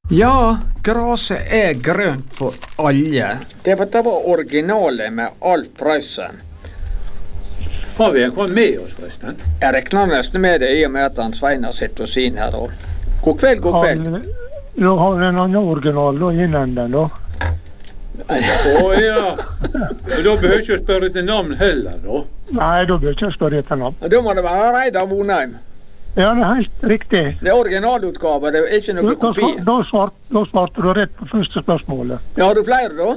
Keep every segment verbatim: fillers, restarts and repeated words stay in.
Ja, graset er grønt for alle. Det var, det var originalet med Alf Preussen. Har vi en med oss, forresten? Jeg regner nesten med det i og med at han Svein har sett oss inn her. Og. God kveld, god kveld. Nå har vi en annen original da, innen den da. Å ja. Da behøver ikke å spørre etter navn heller, da. Nei, da behøver ikke å spørre etter navn. Da må det være Reidar Vonheim. Ja, det er helt riktig. Det er originalutgave, det er ikke noe kopi. Da, da, svart, da svarte du rett på første spørsmålet. Ja, har du flere da?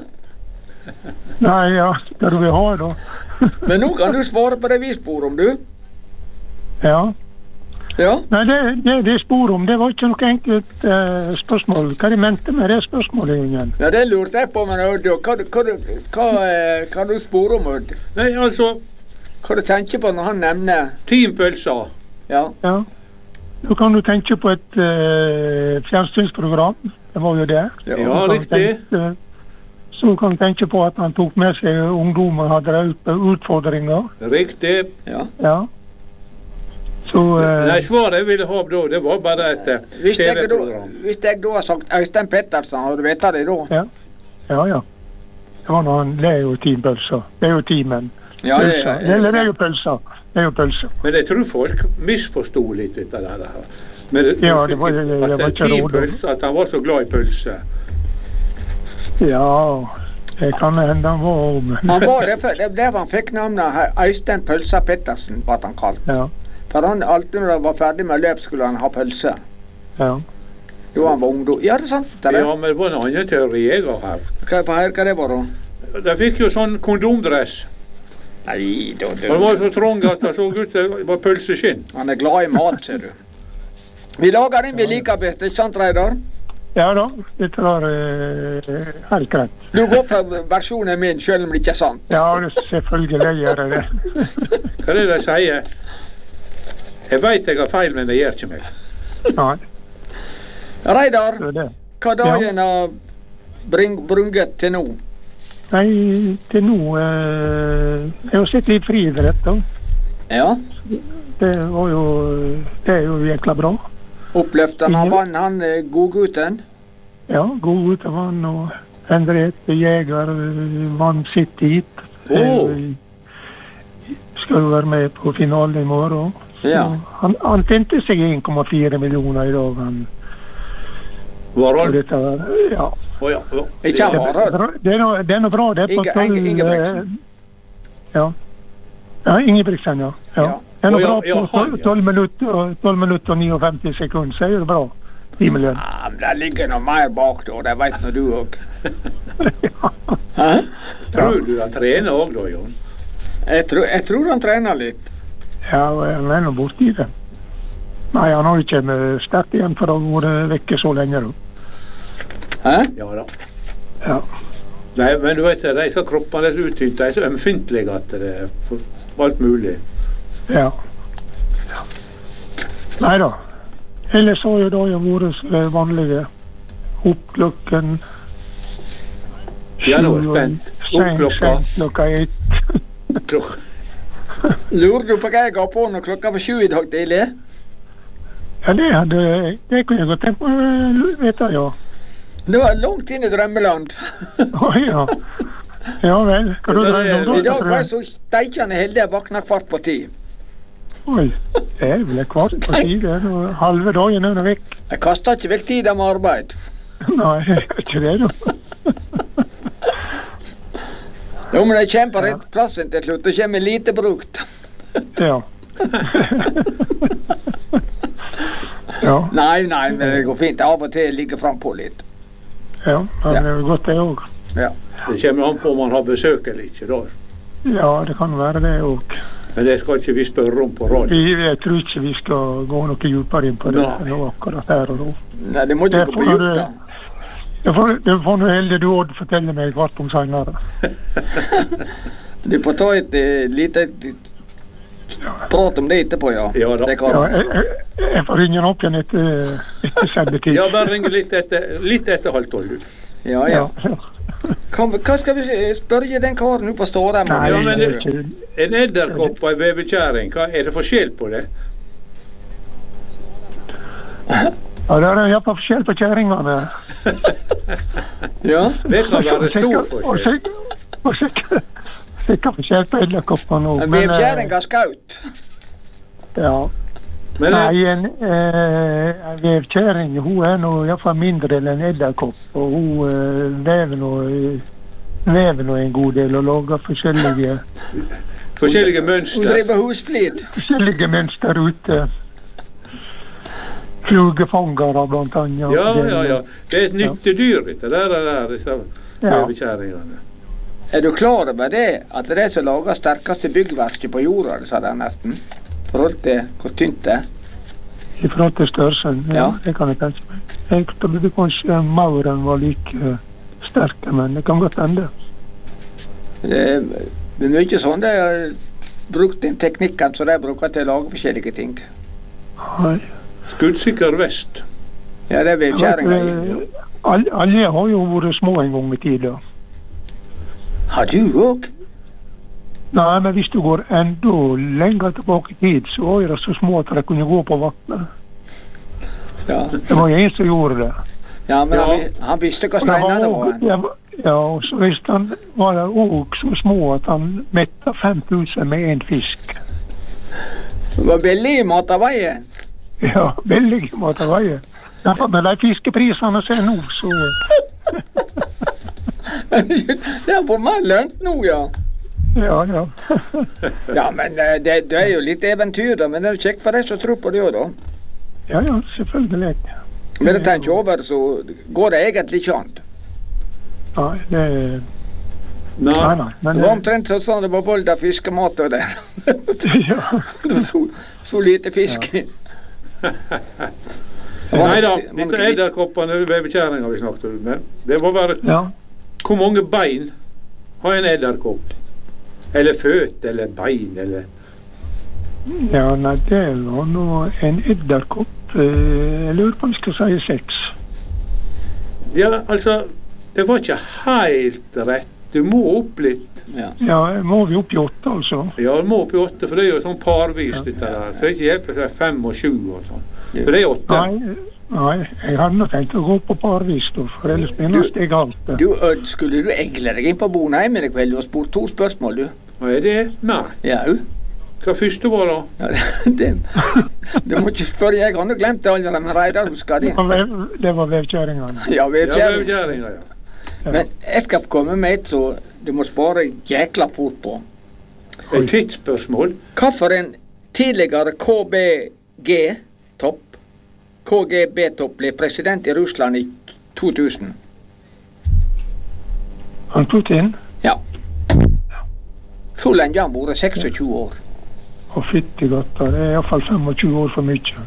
Nei, ja, det du vil ha da. Men nå kan du svare på det vi spor om, du. Ja. Ja? Nei, det, det, det spor om, det var ikke noe enkelt uh, spørsmål. Hva de mente med det spørsmålet, Ingen? Ja, det lurte jeg på, men Ødd, hva, hva, hva, hva du spor om, Ødd? Nei, altså... Hva du tenker på når han nevner? Teampølser. Ja. Ja. Da kan du tenke på et uh, fjernsynsprogram. Det var jo det. Ja, ja riktig. Tenke, så kan du tenke på at han tok med seg ungdommer og hadde utfordringer. Riktig. Ja. Ja. Så, uh, Nei, svaret jeg ville ha da, det var bare et uh, hvis T V-program. Hvis jeg da har sagt Øystein Pettersen, har du vet det da? Ja, ja. ja. Det var når han le jo teampølser. Det er jo teamen. Ja, det, ja, ja. Det er jo pølser. Det er jo pølser. Men jeg tror folk misforstod litt dette der. Men det, ja, det var, det, det var ikke råd. At han var så glad i pølse. Ja, det kan hende han var om. Han var det, det, det var han fikk navnet Øystein Pølsa Pettersen, var han kalt. Ja. For han alltid når han var ferdig med løp, skulle han ha pølse. Ja. Jo, han var ungdom. Ja, det er sant. Det er. Ja, men det var en annen teori jeg har her. Hva, hva, hva det var da? De fikk jo sånn kondomdress. Nei, da, da. Han var så trang at det så ut det var pølseskinn. Han er glad i mat, ser du. Vi lager den vi liker best, ikke sant, Reidar? Ja da, dette var uh, helt greit. Du går for versjonen min, selv om det ikke er sant. Ja, det selvfølgelig gjør jeg det. Hva er det de sier? Jeg vet jeg har feil, men det gjør ikke meg. Nei. Reidar, hva dagen har bring, brunget til nå? Nei, til nå eh, jeg har sett litt friidrett da. Ja. Det var jo, det er jo virkelig bra. Oppløftende han vann, han godguten? Ja, godguten vann, og Henriette Jæger vann sitt hit. Oh. Skal jo være med på finalen i morgen. Ja. Han, han tjente seg en komma fire millioner i dag. Han, Varald? Ja. Oh, ja, ja. Ikke han Varald? Det er noe, det er noe bra, det er på tolv... Inge, Ingebrigtsen? Ja. Ja, Ingebrigtsen, ja. ja. ja. Det er noe oh, ja, bra på ja, tolv minutter, tolv minutter og femtini sekunder, så er det bra. Himmelen. Ja, men det ligger noe mer bak da, det vet nå du også. Ja. Hæ? Tror du han trener også da, Jon? Jeg tror, jeg tror han trener litt. Ja, han er nå borte i det. Nei, han har ikke kommet sterkt igjen for å ha vært vekke så lenge da. Hæ? Ja da. Ja. Nei, men du vet, de skal kroppene uttynt, de er så ømfintlige at det er alt mulig. Ja. ja. Nei da. Ellers har jo da jo vært vanlige. Opp klokken Ja, nå er jeg spent. Opp klokka. Klokka ett. Klokka. Lurer du på hva jeg ga på når klokka var sju i dag tidlig? Ja, det hadde det kunne jeg godt tenkt på, vet jeg, ja. Det var langt inn i drømmeland. Å ja. Ja vel. Hva du drømmer om da? I dag var jeg så steikende heldig jeg vakna kvart på ti. Oi, det er vel kvart på ti, det er noe halve dagen er vekk. Jeg kastet ikke vekk tida med arbeid. Nei, jeg gjør ikke det da. Jo, men jeg kommer på rett plassen til slutt, og kommer lite brukt. Ja. Ja. Nei, nei, men det går fint. Av og til ligger frem på litt. Ja, det er godt det også. Ja. Det kommer an på om man har besøk eller ikke da. Ja, det kan være det også. Men det skal ikke vi spørre om på radio. Jeg tror ikke vi skal gå noe djupere inn på det nå, akkurat her og nå. Nei, det må ikke gå på djupt da. Det får, det får noe heldig du Odd fortelle meg hvert om senere. Du får ta et uh, lite prat om det etterpå, ja. Ja da. Det kan. Ja, jeg, jeg, jeg får ringe opp igjen etter, etter sendetid. Ja, bare ringe litt etter, litt etter halv tolv. Ja, ja. ja. Kan, hva skal vi spørre den karen på Stårheim? Ja, men det, en edderkopp og en vevekjæring, hva er det forskjell på det? Ja, det er iallfall forskjell på kjerringene. Ja. Det kan være stor Og forskjell. sikkert, og sikkert, sikkert forskjell på edderkoppene òg. En vevkjerring har skaut. Ja. Men Nei, eh, en, eh, en vevkjerring, hun er nå iallfall mindre enn en edderkopp. Og hun eh, vever nå vever nå en god del og lager forskjellige, forskjellige Hun mønster. driver husflid. forskjellige mønster ute. Flugefangere blant annet. Ja, ja, ja. Det er et nyttedyr, dette der, det der, disse Ja. vevekjerringene. Er du klar over det, at det er som lager sterkeste byggverket på jorda, sa det nesten? I forhold til hvor tynt det er. I forhold til størrelsen. Ja, Ja. det kan jeg tenke meg. Jeg trodde kanskje mauren var like uh, sterk, men det kan godt hende. Det er det er mye sånn de har brukt den teknikken som de bruker til å lage forskjellige ting. Nei. Skuddsikker vest. Ja, det er vevkjerringer i. Eh, Alle, alle har jo vært små en gang i tida. Har du òg? Nei, men hvis du går enda lenger tilbake i tid, så var de så små at de kunne gå på vannet. Ja. Det var en som gjorde det. Ja, men Ja. Han, vi- han visste hva Og det var steiner det også- var. det var- Ja, og så visste han var det òg så små at han metta fem tusen med én fisk. Det var billig mat av veien. Ja, veldig mat av veie. Derfor med de fiskeprisene som er nå, så Det har vært mer lønt nå, ja. ja, ja. Ja, men eh, det, det er jo litt eventyr, da. Men det er jo kjekt for deg som tror på det òg, da. Ja, ja, selvfølgelig. Men jeg tenker over, så går det egentlig ikke an. Nei, det Nei, Nei, nei. Men Det var omtrent sånn det var vold av fiskemat og det. ja. Det var så, så lite fisk. nei da, disse edderkoppene og vevekjerringer vi snakket om. Men det må være ja. hvor mange bein har en edderkopp? Eller føt, eller bein, eller Ja, nei, det var nå en edderkopp. eh, Jeg lurer på om jeg skal si seks. Ja, altså, det var ikke helt rett. Du må opp litt. Ja. Ja, må vi opp i åtte, altså? Ja, du må opp i åtte, for det er jo sånn parvis dette der. Så det ikke hjelper seg fem og sju og sånn. Så det er åtte. Nei, nei, jeg hadde nå tenkt å gå på parvis, da, for ellers begynner det å stige alt. det. Du, Ødd, skulle du egle deg inn på Bonheim i kveld og spurt to spørsmål, du? Hva er det? Nei. Ja, jo. Hva første var da? Ja, det, du må ikke spørre, jeg har nå glemt det allerede, men Reidar husker det. Det var vev- Det var vevkjerringene. Ja, Ja, vevkjerring. vevkjerringer, ja. Men jeg skal komme med et så du må spare jækla fort på. Et tidsspørsmål. Hvorfor en tidligere K B G-topp K G B-topp ble president i Russland i to tusen? Han Putin Ja. Så lenge har han vært seksogtjue år. og fytti godt, det er iallfall tjuefem år for mye.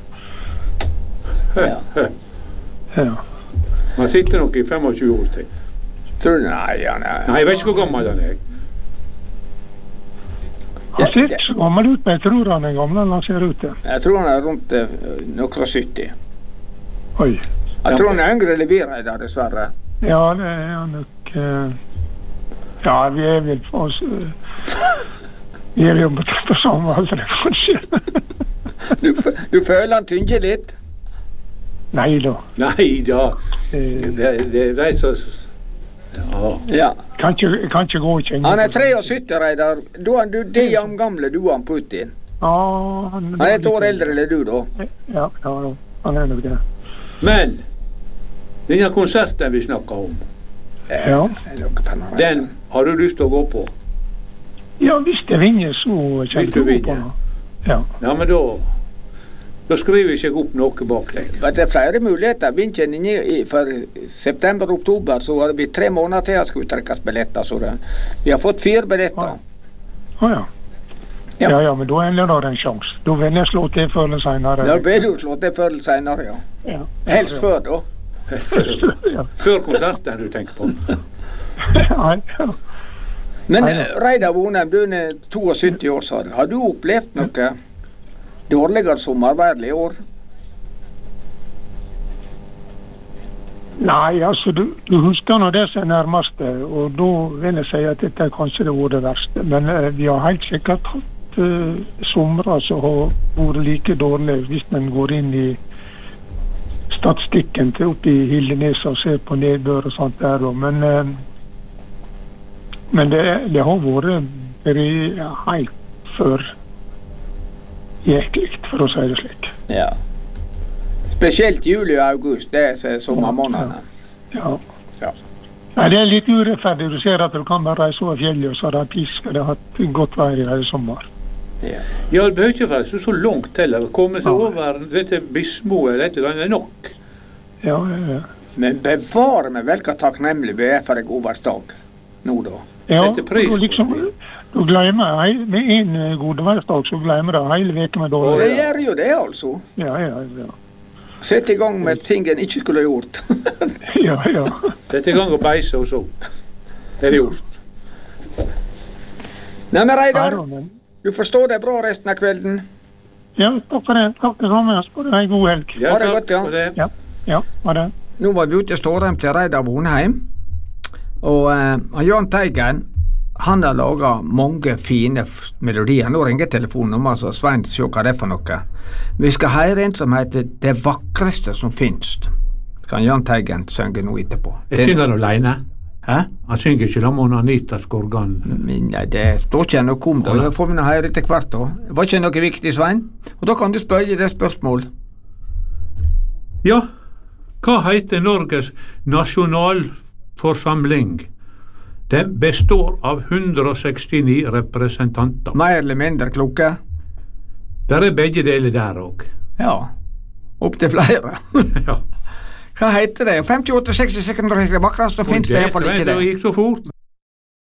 Ja. Ja. Man sitter nok i tjuefem år til. Tror du? Nei, han er Nei, jeg vet ikke hvor gammel han er. Han ser ikke så gammel ut, men jeg tror han er gammel enn han ser ut til. Jeg tror han er rundt eh, noen og sytti. Oi. Jeg tror han er yngre enn vi, Reidar, dessverre. Ja, det er han nok eh, Ja, vi er vel på oss eh, Vi er jo på, på samme alder, kanskje. Du, f- du føler han tynger litt? Nei da. Nei da. Eh, Det, det er de som Ja. Ja. kan, ikke, kan ikke gå og kjenne. Han er syttitre, Reidar. Du, han- du, de er gamle, du han Putin. Ja, han, Han er et år eldre enn du, da. Ja, ja, ja, han er nok det. Men denne konserten vi snakker om, Ja. den har du lyst til å gå på? Ja, hvis det vinner, så Hvis kommer du jeg på vinner. det. Ja. Ja, men da Da skriver jeg ikke opp noe bak deg. Men det er flere muligheter. Vinner en i, i, for september-oktober, så har det blitt tre måneder til at skulle trekkes billetter. Så det, vi har fått fire billetter. Å ja. Ja. Ja, ja, men da er det en sjanse. Da vil jeg slå til før eller senere. Da blir du slått det før eller senere, ja. Ja. Helst før, da. Ja. Før konserten du tenker på. Nei, ja. Men Nei, eh, Reidar Vonheim, du er syttito år, sa du. Har du opplevd noe dårligere sommervær i år? Nei, altså, du, du husker nå det som er nærmeste, og da vil jeg si at dette er kanskje det var det verste. Men eh, vi har helt sikkert hatt eh, somre som har vært like dårlige hvis man går inn i statistikken til oppe i Hildenes og se på nedbør og sånt der. Og, men eh, men det, det har vært helt før jækligt, for å si det slik. Ja. Spesielt juli og august, det er sommermånedene. Ja. Ja. Nei, det er litt urettferdig. Du ser at du kan bare reise over fjellet, og så har de pisk, og det har hatt godt vær i hele sommer. Ja. Ja, det behøver ikke være så langt til å komme seg over dette Bismo, eller dette, det er nok. Ja, ja, ja. Men bevare meg vel hva takknemlig vi er for en godværsdag nå da. Ja, Sette pris på og liksom, du glemmer hei- med en eh, godeværsdag, så glemmer du hele veken med Det dårlig. gjør jo det, altså. Ja, ja, ja. Sett i gang med ting en ikke skulle gjort. Ja, ja. Sett i gang og beise og så. Det er det gjort. Nei, men Nei, Reidar, da, men- du forstår det bra resten av kvelden. Ja, takk for det. Takk det samme. Så får du ha en god helg. Ja, Ha det takk godt, ja. for det. Ja, ja, ha det. Nå var vi ute i Stårheim til Reidar Vonheim, og eh, Jan Teigen, han har laget mange fine f- melodier. Nå ringer telefonen om, altså Svein, se hva det er for noe. Vi skal høre en som heter Det vakreste som finnes. Kan Jan Teigen synge nå etterpå. Jeg synger han alene. Hæ? Han synger ikke da med Anita Skorgan. Men nei, det står ikke noe om det. Det får vi nå høre etter hvert da. Det var ikke noe viktig, Svein. Og da kan du spørre det spørsmål. Ja, hva heter Norges nasjonalforsamling? Den består av hundre og sekstini representanter. Mer eller mindre kloke? Der er begge deler der òg. Ja. Opp til flere. Ja. Hva heter det? femtiåtte seksti sekunder, det vakreste finnes det i hvert fall ikke Det det. gikk så fort.